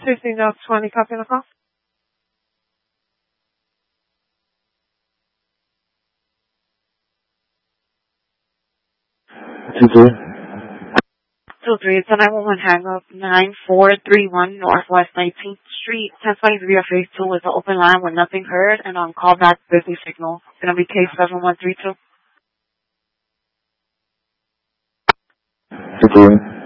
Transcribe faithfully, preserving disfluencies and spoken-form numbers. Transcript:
fifteen North twenty, copy on the call. Two three. Two three. It's a nine one one hang up. Nine four three one Northwest Nineteenth Street. Ten twenty three of phase two is an open line with nothing heard, and on callback busy signal. It's gonna be case seven one three two. Two three.